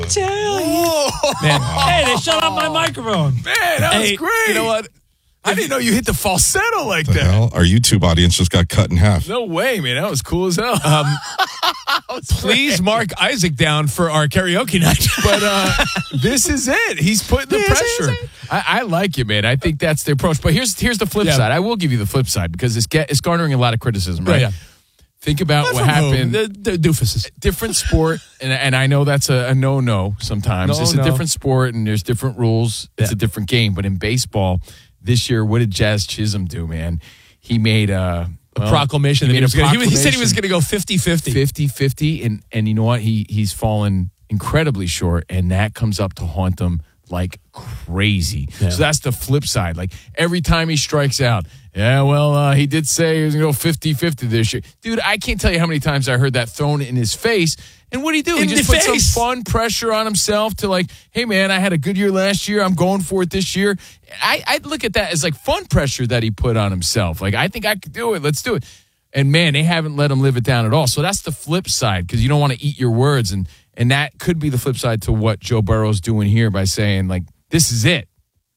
Man, hey, they shut off my microphone. Man, that was great. You know what? I didn't know you hit the falsetto like The that. hell? Our YouTube audience just got cut in half. No way, man. That was cool as hell. Please mark Isaac down for our karaoke night. But this is it. He's putting the pressure. I like it, man. I think that's the approach. But here's the flip side. I will give you the flip side because it's garnering a lot of criticism, right? Yeah. Think about what happened. The doofuses. Different sport, and I know that's a no-no sometimes. It's a different sport, and there's different rules. It's a different game. But in baseball, this year, what did Jazz Chisholm do, man? He made a proclamation. He said he was going to go 50-50. 50-50, and you know what? He's fallen incredibly short, and that comes up to haunt him like crazy. Yeah. So that's the flip side. Like every time he strikes out, he did say he was going to go 50-50 this year. Dude, I can't tell you how many times I heard that thrown in his face. And what did he do? He just put some fun pressure on himself to like, hey, man, I had a good year last year. I'm going for it this year. I look at that as like fun pressure that he put on himself. Like, I think I could do it. Let's do it. And, man, they haven't let him live it down at all. So that's the flip side because you don't want to eat your words. And that could be the flip side to what Joe Burrow's doing here by saying, like, this is it.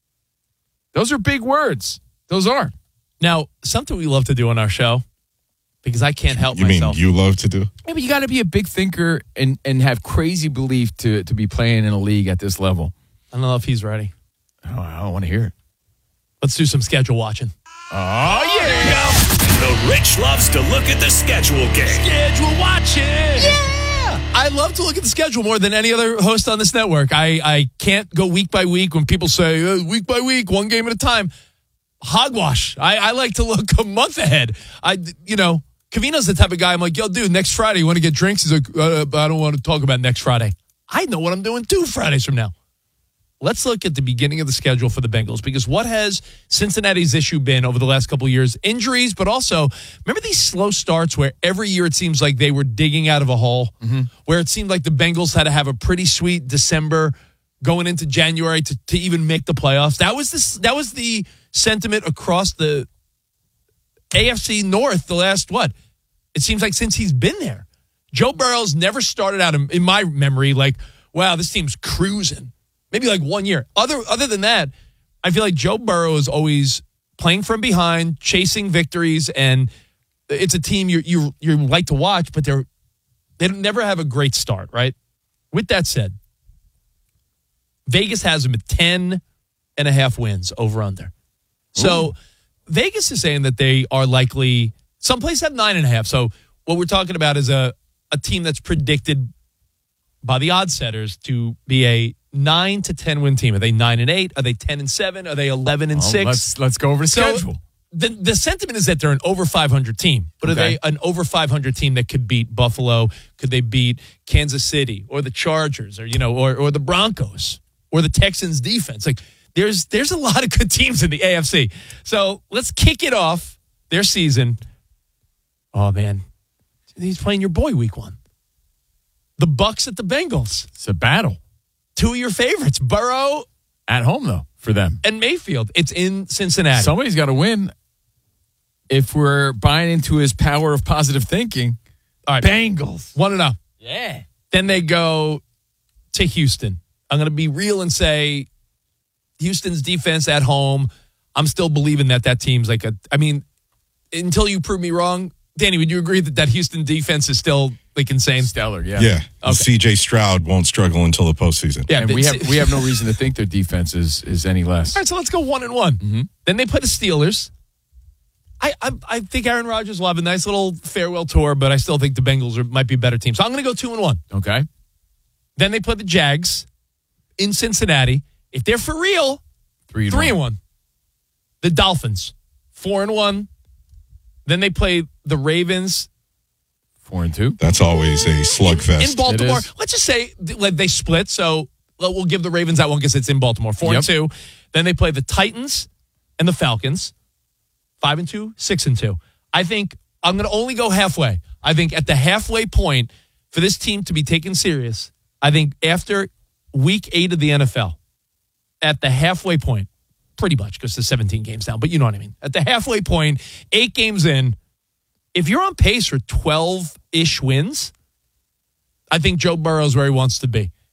Those are big words. Those are. Now, something we love to do on our show, because I can't help myself. You mean you love to do? Yeah, but you got to be a big thinker and have crazy belief to be playing in a league at this level. I don't know if he's ready. Oh, I don't want to hear it. Let's do some schedule watching. Oh, yeah. The Rich loves to look at the schedule game. Schedule watching. Yeah. I love to look at the schedule more than any other host on this network. I can't go week by week when people say week by week, one game at a time. Hogwash. I like to look a month ahead. Covino's the type of guy I'm like, yo, dude, next Friday, you want to get drinks? He's like, I don't want to talk about next Friday. I know what I'm doing 2 Fridays from now. Let's look at the beginning of the schedule for the Bengals because what has Cincinnati's issue been over the last couple of years? Injuries, but also, remember these slow starts where every year it seems like they were digging out of a hole, where it seemed like the Bengals had to have a pretty sweet December going into January to even make the playoffs. That was the sentiment across the AFC North the last, it seems like since he's been there. Joe Burrow's never started out, in my memory, like, wow, this team's cruising. Maybe like 1 year. Other than that, I feel like Joe Burrow is always playing from behind, chasing victories, and it's a team you like to watch, but they never have a great start, right? With that said, Vegas has them at 10.5 wins over under. So Vegas is saying that they are likely, some places have 9.5. So what we're talking about is a team that's predicted by the odds setters to be a 9 to 10 win team. Are they 9-8? Are they 10-7? Are they 11-6? Let's go over the schedule. The sentiment is that they're an over 500 team, but are they an over 500 team that could beat Buffalo? Could they beat Kansas City or the Chargers or the Broncos or the Texans defense? Like there's a lot of good teams in the AFC. So let's kick it off their season. Oh man, he's playing your boy week 1. The Bucs at the Bengals. It's a battle. 2 of your favorites, Burrow at home though for them and Mayfield. It's in Cincinnati. Somebody's got to win. If we're buying into his power of positive thinking, all right, Bengals 1-0. Yeah. Then they go to Houston. I'm going to be real and say Houston's defense at home. I'm still believing that team's like until you prove me wrong. Danny, would you agree that Houston defense is still like insane? Stellar, yeah. Yeah. Okay. C.J. Stroud won't struggle until the postseason. Yeah, and we have no reason to think their defense is any less. All right, so let's go 1-1. Then they play the Steelers. I think Aaron Rodgers will have a nice little farewell tour, but I still think the Bengals might be a better team. So I'm going to go 2-1. Okay. Then they play the Jags in Cincinnati. If they're for real, 3-1. The Dolphins, 4-1. Then they play the Ravens. 4-2. That's always a slugfest. In Baltimore. Let's just say they split, so we'll give the Ravens that one because it's in Baltimore. 4-2. Then they play the Titans and the Falcons. 5-2, 6-2. I think I'm going to only go halfway. I think at the halfway point for this team to be taken serious, I think after week 8 of the NFL, at the halfway point, pretty much because there's 17 games now, but you know what I mean. At the halfway point, 8 games in, if you're on pace for 12-ish wins, I think Joe Burrow's where he wants to be.